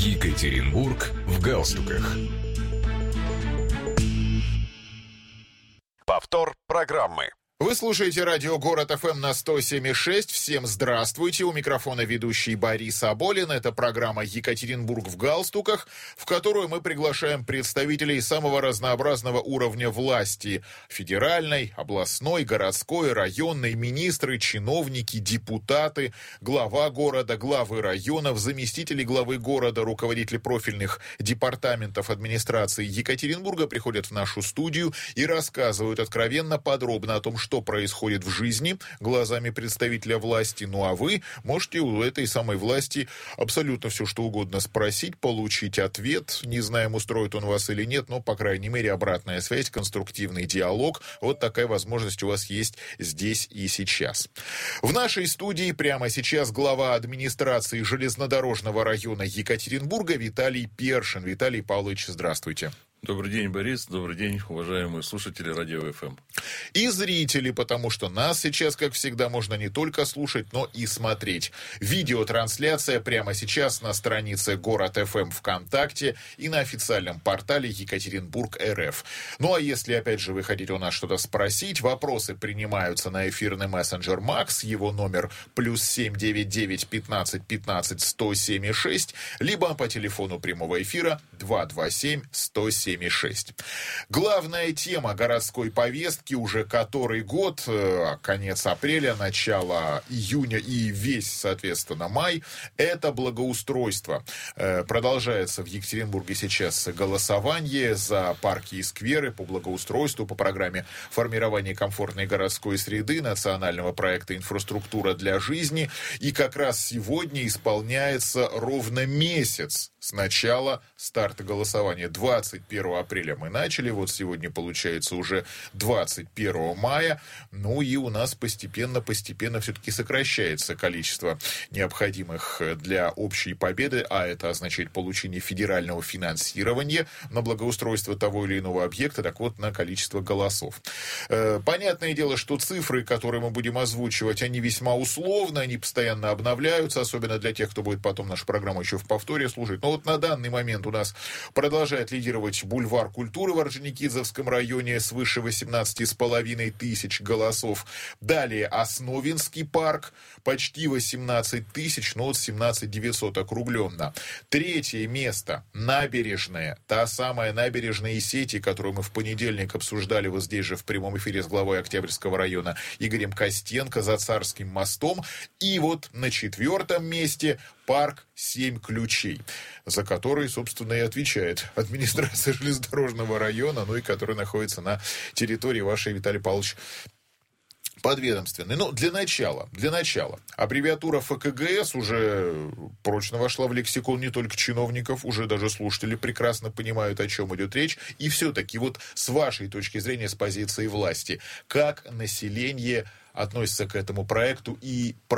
Екатеринбург в галстуках. Повтор программы. Вы слушаете радио «Город ФМ» на 107,6. Всем здравствуйте. У микрофона ведущий Борис Аболин. Это программа «Екатеринбург в галстуках», в которую мы приглашаем представителей самого разнообразного уровня власти. Федеральной, областной, городской, районной, министры, чиновники, депутаты, глава города, главы районов, заместители главы города, руководители профильных департаментов администрации Екатеринбурга приходят в нашу студию и рассказывают откровенно, подробно о том, что происходит в жизни глазами представителя власти. Ну а вы можете у этой самой власти абсолютно все, что угодно спросить, получить ответ. Не знаем, устроит он вас или нет, но, по крайней мере, обратная связь, конструктивный диалог. Вот такая возможность у вас есть здесь и сейчас. В нашей студии прямо сейчас глава администрации железнодорожного района Екатеринбурга Виталий Першин. Виталий Павлович, здравствуйте. Добрый день, Борис. Добрый день, уважаемые слушатели радио ФМ. И зрители, потому что нас сейчас, как всегда, можно не только слушать, но и смотреть. Видеотрансляция прямо сейчас на странице Город ФМ ВКонтакте и на официальном портале Екатеринбург РФ. Ну а если, опять же, вы хотите у нас что-то спросить, вопросы принимаются на эфирный мессенджер Макс, его номер +7 99 15 15 107,6, либо по телефону прямого эфира 227 107. Главная тема городской повестки уже который год, конец апреля, начало июня и весь, соответственно, май, это благоустройство. Продолжается в Екатеринбурге сейчас голосование за парки и скверы по благоустройству по программе формирования комфортной городской среды национального проекта «Инфраструктура для жизни». И как раз сегодня исполняется ровно месяц с начала старта голосования. 21 апреля мы начали, вот сегодня получается уже 21 мая, ну и у нас постепенно все-таки сокращается количество необходимых для общей победы, а это означает получение федерального финансирования на благоустройство того или иного объекта, так вот, на количество голосов. Понятное дело, что цифры, которые мы будем озвучивать, они весьма условны, они постоянно обновляются, особенно для тех, кто будет потом нашу программу еще в повторе слушать. Но вот на данный момент у нас продолжает лидировать бульвар культуры в Орджоникидзевском районе свыше 18,5 тысяч голосов. Далее Основинский парк, почти 18 тысяч, но вот 17 900 округленно. Третье место Набережная, та самая набережная из сети, которую мы в понедельник обсуждали вот здесь же в прямом эфире с главой Октябрьского района Игорем Костенко за Царским мостом. И вот на четвертом месте парк 7 ключей, за который, собственно, и отвечает администрация железнодорожного района, ну и который находится на территории вашей, Виталий Павлович, подведомственной. Ну, для начала, аббревиатура ФКГС уже прочно вошла в лексикон не только чиновников, уже даже слушатели прекрасно понимают, о чем идет речь. И все-таки вот с вашей точки зрения, с позиции власти, как население относится к этому проекту и